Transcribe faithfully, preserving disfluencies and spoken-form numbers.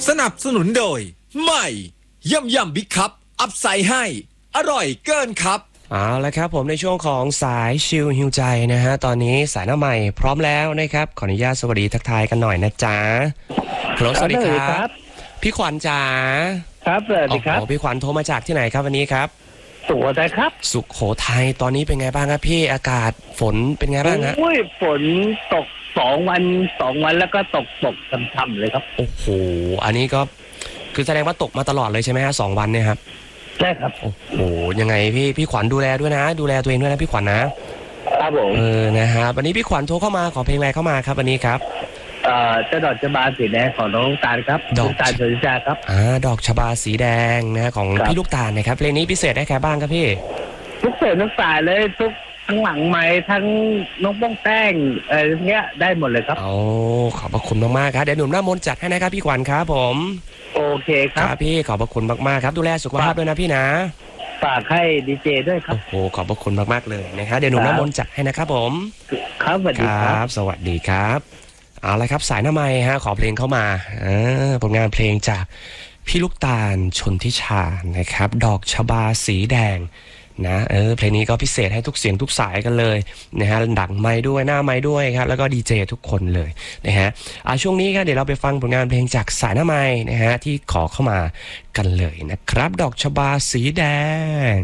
สนับสนุนโดยใหม่ย่ำยำบิ๊กคัพอัพไซด์ให้อร่อยเกินครับเอาละครับผมในช่วงของสายชิลฮิวใจนะฮะตอนนี้สายหน้าใหม่พร้อมแล้วนะครับขออนุญาตสวัสดีทักทายกันหน่อยนะจ๊ะฮัลโหลสวัสดีครับพี่ขวัญจ๋าครับสวัสดีครับพี่ขวัญโทรมาจากที่ไหนครับวันนี้ครับสุโขทัยครับสุโขทัยตอนนี้เป็นไงบ้างครับพี่อากาศฝนเป็นไงบ้างฮะโอ้ยฝนตกสองวันสองวันแล้วก็ตกตกช่ำๆเลยครับโอ้โหอันนี้ก็คือแสดงว่าตกมาตลอดเลยใช่ไหมฮะสองวันเนี่ยครับใช่ครับโอ้โหยังไงพี่พี่ขวัญดูแลด้วยนะดูแลตัวเองด้วยนะพี่ขวัญนะครับผมเออนะฮะวันนี้พี่ขวัญโทรเข้ามาขอเพลงอะไรเข้ามาครับวันนี้ครับเอ่อเจ้าดอกชบาสีแดงของน้องตาลครับดอกตาลชลิชาครับอ่าดอกชบาสีแดงนะของพี่ลูกตาลนะครับเพลงนี้พิเศษได้ใครบ้างครับพี่ทุกเศษทุกสายเลยทุกทั้งหลังไม้ทั้งน้องป้องแป้งอะไรเงี้ยได้หมดเลยครับโอ้ขอบพระคุณมากๆครับเดี๋ยวหนุ่มหน้ามนต์จัดให้นะครับพี่ขวัญครับผมโอเคครับครับพี่ขอบพระคุณมากๆครับดูแลสุขภาพด้วยนะพี่นะฝากให้ดีเจด้วยครับโอ้โหขอบพระคุณมากๆเลยนะครับเดี๋ยวหนุ่มหน้ามนต์จัดให้นะครับผมครับสวัสดีครับสวัสดีครับเอาละครับสายหน้าไมค์ฮะขอเพลงเข้ามาอ่าผลงานเพลงจากพี่ลูกตาลชนทิชานะครับดอกชบาสีแดงนะเออเพลงนี้ก็พิเศษให้ทุกเสียงทุกสายกันเลยนะฮะดังไม้ด้วยหน้าไม้ด้วยครับแล้วก็ดีเจทุกคนเลยนะฮะอ่าช่วงนี้ครับเดี๋ยวเราไปฟังผลงานเพลงจากสายหน้าไม้นะฮะที่ขอเข้ามากันเลยนะครับดอกชบาสีแดง